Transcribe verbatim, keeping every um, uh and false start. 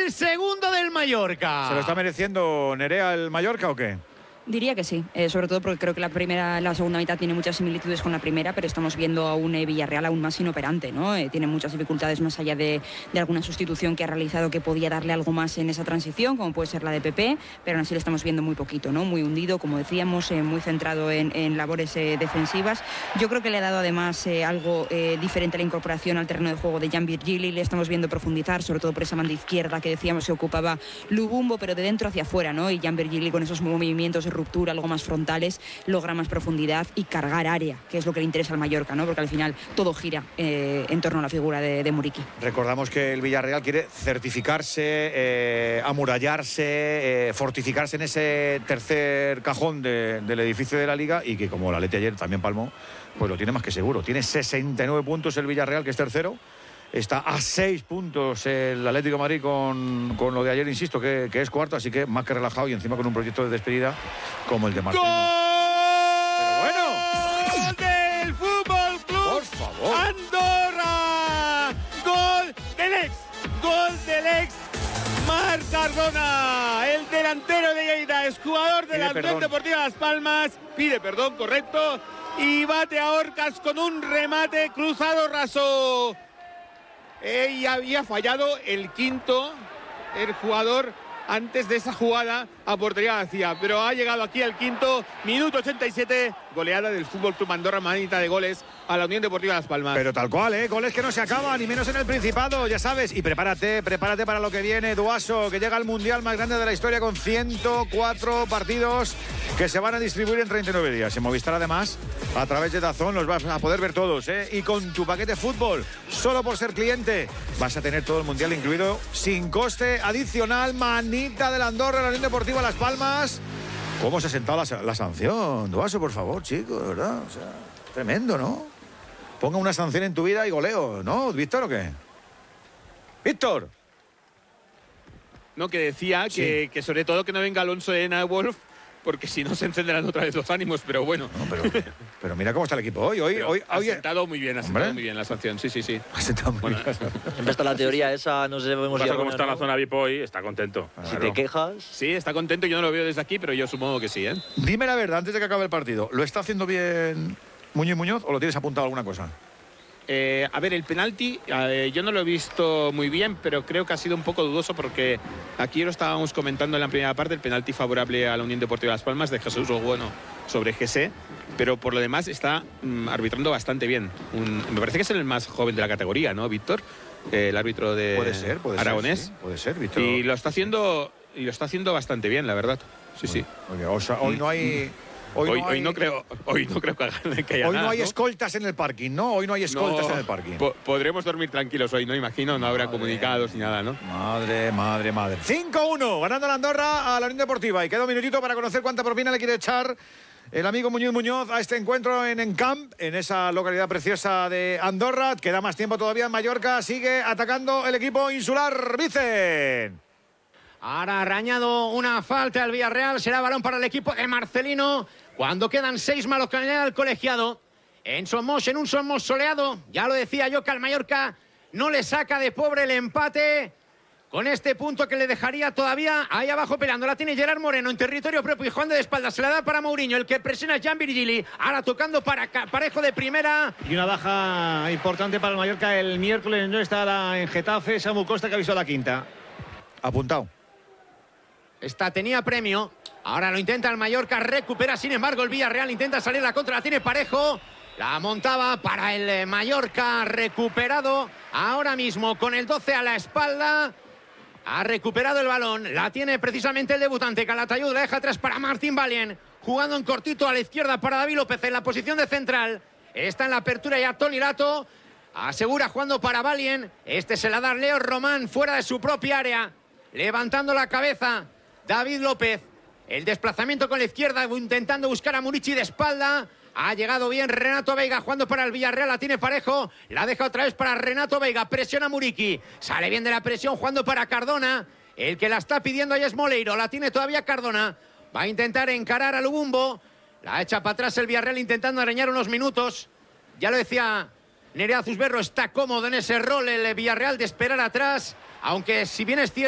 el segundo del Mallorca. ¿Se lo está mereciendo Nerea el Mallorca o qué? Diría que sí, eh, sobre todo porque creo que la primera, la segunda mitad tiene muchas similitudes con la primera, pero estamos viendo a un eh, Villarreal aún más inoperante, ¿no? Eh, tiene muchas dificultades más allá de, de alguna sustitución que ha realizado que podía darle algo más en esa transición, como puede ser la de Pepe, pero aún así le estamos viendo muy poquito, ¿no? Muy hundido, como decíamos, eh, muy centrado en, en labores eh, defensivas. Yo creo que le ha dado además eh, algo eh, diferente a la incorporación al terreno de juego de Jan Virgili, le estamos viendo profundizar, sobre todo por esa banda izquierda que decíamos que ocupaba Lubumbo, pero de dentro hacia afuera, ¿no? Y Jan Virgili con esos movimientos de ruptura, algo más frontales, logra más profundidad y cargar área, que es lo que le interesa al Mallorca, ¿no? Porque al final todo gira eh, en torno a la figura de, de Muriqui. Recordamos que el Villarreal quiere certificarse, eh, amurallarse, eh, fortificarse en ese tercer cajón de, del edificio de la Liga y que, como la Leti ayer también palmó, pues lo tiene más que seguro. Tiene sesenta y nueve puntos el Villarreal, que es tercero. Está a seis puntos el Atlético de Madrid con, con lo de ayer, insisto, que, que es cuarto, así que más que relajado y encima con un proyecto de despedida como el de Marcelo. ¡Gol! Pero bueno. ¡Gol del Fútbol Club Por favor. Andorra! ¡Gol del ex! ¡Gol del ex! Marc Cardona, el delantero de Lleida, es jugador de la Unión Deportiva Las Palmas, pide perdón, correcto, y bate a Orcas con un remate cruzado raso. Eh, y había fallado el quinto, el jugador, antes de esa jugada a portería vacía. Pero ha llegado aquí al quinto, minuto ochenta y siete, goleada del Fútbol Club Andorra, manita de goles a la Unión Deportiva Las Palmas. Pero tal cual, ¿eh? Goles que no se acaban, ni menos en el Principado, ya sabes. Y prepárate, prepárate para lo que viene, Duaso, que llega al Mundial más grande de la historia con ciento cuatro partidos que se van a distribuir en treinta y nueve días. En Movistar, además, a través de DAZN los vas a poder ver todos, ¿eh? Y con tu paquete fútbol, solo por ser cliente, vas a tener todo el Mundial incluido sin coste adicional. Manita de la Andorra, la Unión Deportiva Las Palmas. ¿Cómo se ha sentado la, la sanción? Duaso, por favor, chico, de verdad. O sea, tremendo, ¿no? Ponga una sanción en tu vida y goleo, ¿no, Víctor, o qué? ¡Víctor! No, que decía Sí. que, que sobre todo que no venga Alonso de Wolf, porque si no se encenderán otra vez los ánimos, pero bueno. No, pero, pero mira cómo está el equipo hoy. hoy, Pero hoy, ha hoy sentado muy bien, ha sentado Hombre. muy bien la sanción, sí, sí, sí. Ha sentado muy Bueno, bien. Siempre está la teoría esa, no sabemos Pasa ya como está en la zona V I P hoy, está contento. Si te quejas. Sí, está contento, yo no lo veo desde aquí, pero yo supongo que sí, ¿eh? Dime la verdad, antes de que acabe el partido, ¿lo está haciendo bien Muñoz Muñoz o lo tienes apuntado alguna cosa? Eh, a ver, el penalti, eh, yo no lo he visto muy bien, pero creo que ha sido un poco dudoso porque aquí lo estábamos comentando en la primera parte, el penalti favorable a la Unión Deportiva Las Palmas de Jesús Bueno sobre G S, pero por lo demás está mm, arbitrando bastante bien. Un, me parece que es el más joven de la categoría, ¿no, Víctor? Eh, el árbitro de Puede ser, puede Aragonés. ser. Sí, puede ser, Víctor. Y lo está haciendo, y lo está haciendo bastante bien, la verdad. Sí, sí. Oye, o sea, hoy no hay... Hoy, Hoy, no, hoy hay, no creo, hoy no creo que, haga- que haya hoy nada, no hay ¿no? escoltas en el parking, ¿no? Hoy no hay escoltas No, en el parking. po- podremos dormir tranquilos hoy, ¿no? Imagino, no habrá Madre. comunicados ni nada, ¿no? Madre, madre, madre. cinco uno, ganando la Andorra a la Unión Deportiva. Y queda un minutito para conocer cuánta propina le quiere echar el amigo Muñoz Muñoz a este encuentro en Encamp, en esa localidad preciosa de Andorra. Queda más tiempo todavía en Mallorca. Sigue atacando el equipo insular. Vicen. Ahora ha arañado una falta al Villarreal. Será balón para el equipo de Marcelino. Cuando quedan seis más lo que añade al colegiado. En Somos, en un Somos soleado. Ya lo decía yo que al Mallorca no le saca de pobre el empate. Con este punto que le dejaría todavía ahí abajo peleando. La tiene Gerard Moreno en territorio propio y jugando de espaldas. Se la da para Mourinho. El que presiona es Jan Virgili. Ahora tocando para Parejo de primera. Y una baja importante para el Mallorca el miércoles. No está la, en Getafe. Samu Costa, que ha visto la quinta. Apuntado. Esta tenía premio. Ahora lo intenta el Mallorca. Recupera, sin embargo, el Villarreal. Intenta salir la contra. La tiene Parejo. La montaba para el Mallorca. Recuperado ahora mismo con el doce a la espalda. Ha recuperado el balón. La tiene precisamente el debutante. Calatayud la deja atrás para Martín Valien. Jugando en cortito a la izquierda para David López en la posición de central. Está en la apertura ya Toni Lato. Asegura jugando para Valien. Este se la da Leo Román fuera de su propia área. Levantando la cabeza David López. El desplazamiento con la izquierda, intentando buscar a Muriqui de espalda. Ha llegado bien Renato Veiga jugando para el Villarreal. La tiene Parejo. La deja otra vez para Renato Veiga. Presiona a Muriqui. Sale bien de la presión jugando para Cardona. El que la está pidiendo ahí es Moleiro. La tiene todavía Cardona. Va a intentar encarar a Lubumbo. La echa para atrás el Villarreal intentando arañar unos minutos. Ya lo decía Nerea Zuzberro. Está cómodo en ese rol el Villarreal de esperar atrás. Aunque si bien es cierto.